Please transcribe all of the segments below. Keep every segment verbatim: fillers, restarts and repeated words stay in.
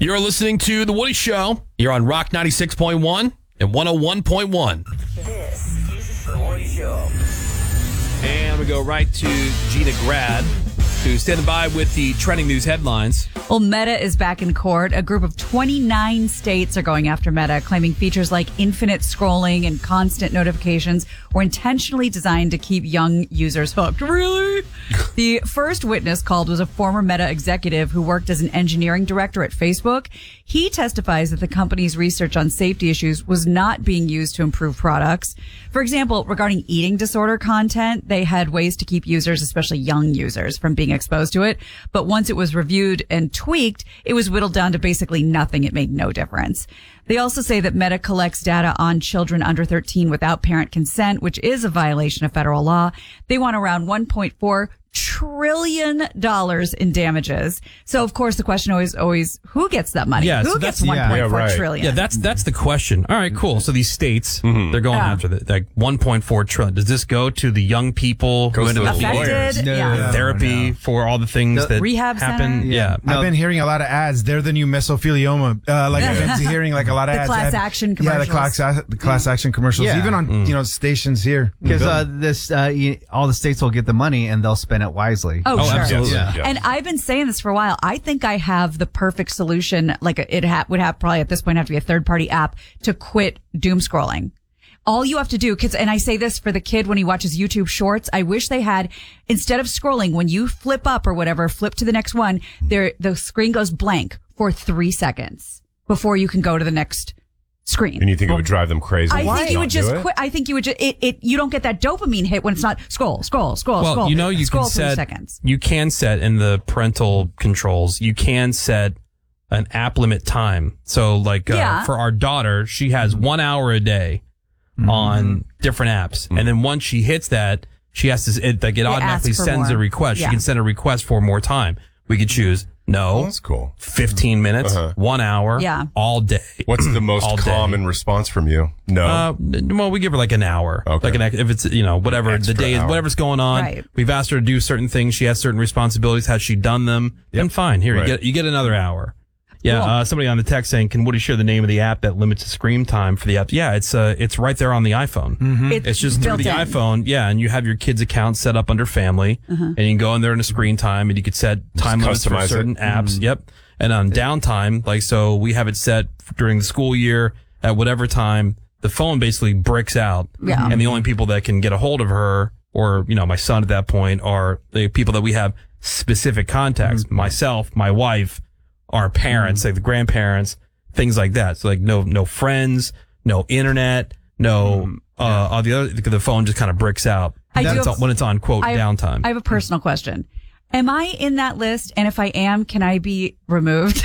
You're listening to The Woody Show. You're on Rock ninety-six point one and one oh one point one. This is The Woody Show. And we go right to Gina Grad, who's standing by with the trending news headlines. Well, Meta is back in court. A group of twenty-nine states are going after Meta, claiming features like infinite scrolling and constant notifications were intentionally designed to keep young users hooked. Really? The first witness called was a former Meta executive who worked as an engineering director at Facebook. He testifies that the company's research on safety issues was not being used to improve products. For example, regarding eating disorder content, they had ways to keep users, especially young users, from being exposed to it. But once it was reviewed and tweaked, it was whittled down to basically nothing. It made no difference. They also say that Meta collects data on children under thirteen without parent consent, which is a violation of federal law. They want around one point four trillion dollars in damages. So, of course, the question always, always, who gets that money? Yeah, who so gets that's- one point four yeah, right. trillion? Yeah, that's that's the question. All right, cool. So these states, they're going Yeah. after the, like one point four trillion. Does this go to the young people who Goes end to up the being lawyers. affected. No, yeah. no, no. therapy for all the things The that rehab happen? center? Yeah. No. I've been hearing a lot of ads. They're the new mesothelioma. Uh, like I've been hearing like a lot of The ads. class Ad- action Yeah, the commercials. class, ac- the class action commercials. Yeah. Even on you know stations here. Because uh, this, uh, you, all the states will get the money and they'll spend it wisely. Oh, Oh, sure. absolutely. Yeah. Yeah. And I've been saying this for a while. I think I have the perfect solution. Like it ha- would have probably at this point have to be a third party app to quit doom scrolling. All you have to do, kids, and I say this for the kid when he watches YouTube shorts, I wish they had, instead of scrolling, when you flip up or whatever, flip to the next one, there, the screen goes blank for three seconds before you can go to the next screen. And you think it would drive them crazy? I think you Not would just do it? quit. I think you would just, it, it, you don't get that dopamine hit when it's not scroll, scroll, scroll, Well, scroll. you know, you scroll can three set, seconds. you can set in the parental controls, you can set an app limit time. So like, uh, Yeah. for our daughter, she has one hour a day on different apps. And then once she hits that, she has to, it, like it automatically asks for sends more. a request. Yeah. She can send a request for more time. We could choose Oh, no, that's cool. fifteen minutes, Uh-huh. one hour, Yeah. all day. What's the All most day. common response from you? No. Uh, well, we give her like an hour. Okay. Like an, ex- if it's, you know, whatever the Extra day is, hour. whatever's going on. Right. We've asked her to do certain things. She has certain responsibilities. Has she done them? Then fine. Here, Right. you get, you get another hour. Yeah. Cool. Uh, somebody on the text saying, can Woody share the name of the app that limits the screen time for the app? Yeah. It's, uh, it's right there on the iPhone. It's just through built the in. iPhone. Yeah. And you have your kid's account set up under family and you can go in there in a screen time and you could set time limits for customize it. certain apps. Yep. And on downtime, like, so we have it set during the school year at whatever time the phone basically bricks out. Yeah. And the only people that can get a hold of her or, you know, my son at that point are the people that we have specific contacts, myself, my wife, our parents, like the grandparents, things like that. So like no, no friends, no internet, no, uh, all the other, the phone just kind of bricks out. I when do it's have- on, when it's on quote I have- downtime. I have a personal question. Am I in that list? And if I am, can I be removed?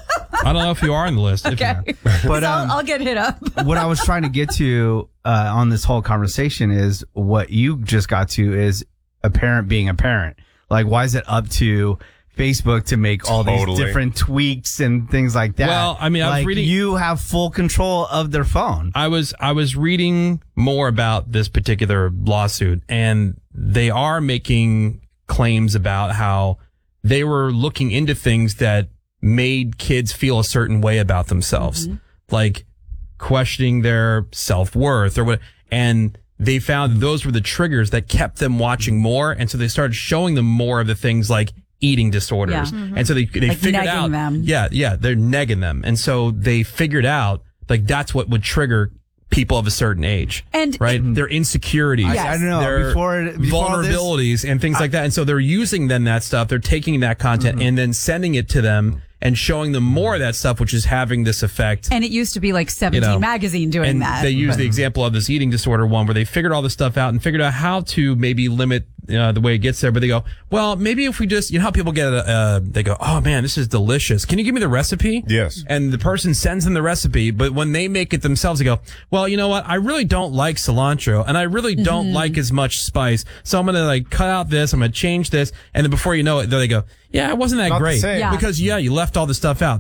I don't know if you are on the list. If okay. you- But, So um, I'll, I'll get hit up. what I was trying to get to uh, on this whole conversation is what you just got to is a parent being a parent. Like, why is it up to Facebook to make all Totally. these different tweaks and things like that? Well, I mean, I was like, reading- you have full control of their phone. I was I was reading more about this particular lawsuit, and they are making claims about how they were looking into things that made kids feel a certain way about themselves, like questioning their self-worth or what. And they found that those were the triggers that kept them watching more, and so they started showing them more of the things like eating disorders. Yeah. And so they they Like figured negging out them. yeah, yeah, they're negging them. And so they figured out like that's what would trigger people of a certain age. And- right? Their insecurities. Yes. I don't know. Their Before, before this, vulnerabilities and things like that. And so they're using then that stuff. They're taking that content and then sending it to them and showing them more of that stuff, which is having this effect. And it used to be like seventeen You know, magazine doing and that. they use But- the example of this eating disorder one where they figured all this stuff out and figured out how to maybe limit uh, the way it gets there. But they go, well, maybe if we just, you know how people get, a, uh, they go, oh man, this is delicious. Can you give me the recipe? Yes. And the person sends them the recipe, but when they make it themselves, they go, well, you know what? I really don't like cilantro and I really don't like as much spice. So I'm going to like cut out this. I'm going to change this. And then before you know it, they go, yeah, it wasn't that Not the great. same. Yeah. Because yeah, you left all the stuff out.